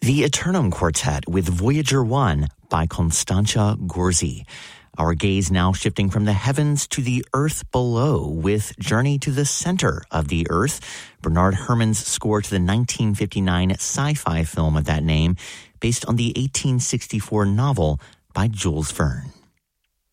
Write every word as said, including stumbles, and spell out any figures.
The Eternum Quartet with Voyager one by Constanța Gurzi. Our gaze now shifting from the heavens to the earth below with Journey to the Center of the Earth, Bernard Herrmann's score to the nineteen fifty-nine sci-fi film of that name, based on the eighteen sixty-four novel by Jules Verne.